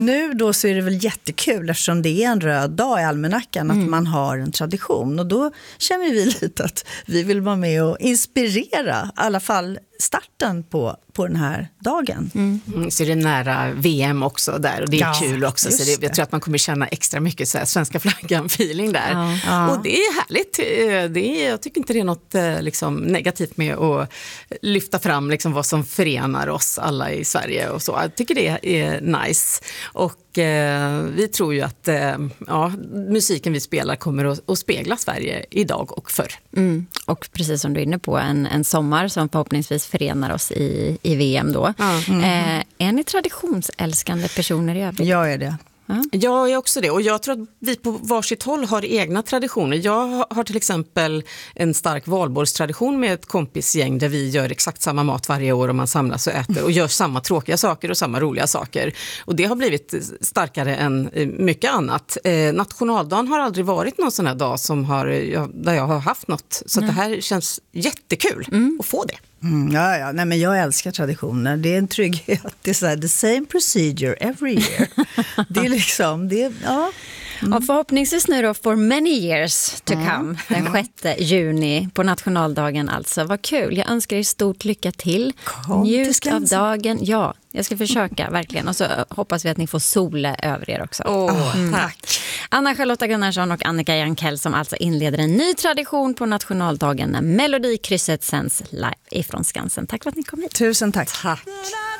Nu då så är det väl jättekul eftersom det är en röd dag i almanackan att man har en tradition. Och då känner vi lite att vi vill vara med och inspirera i alla fall starten på den här dagen. Så är det nära VM också där och det är kul också. Så jag tror att man kommer känna extra mycket så här, svenska flaggan-feeling där. Och det är härligt. Jag tycker inte det är något liksom, negativt med att lyfta fram liksom, vad som förenar oss alla i Sverige och så. Jag tycker det är nice. Och vi tror ju att musiken vi spelar kommer att spegla Sverige idag och förr. Och precis som du är inne på, en sommar som förhoppningsvis förenar oss i VM då. Är ni traditionsälskande personer i övrigt? Jag är det. Jag är också det och jag tror att vi på varsitt håll har egna traditioner. Jag har till exempel en stark valborgstradition med ett kompisgäng där vi gör exakt samma mat varje år och man samlas och äter och gör samma tråkiga saker och samma roliga saker. Och det har blivit starkare än mycket annat. Nationaldagen har aldrig varit någon sån här dag där jag har haft något. Så det här känns jättekul att få det. Nej, men jag älskar traditioner. Det är en trygghet. Det är så här, the same procedure every year. Det är liksom, Och förhoppningsvis nu då for many years to come, den 6 juni på nationaldagen alltså. Vad kul, jag önskar er stort lycka till. Njut av dagen. Ja, jag ska försöka verkligen. Och så hoppas vi att ni får sola över er också. Tack. Anna-Charlotta Gunnarsson och Annika Jankell som alltså inleder en ny tradition på nationaldagen när Melodikrysset sänds live ifrån Skansen. Tack för att ni kom hit. Tusen tack. Tack.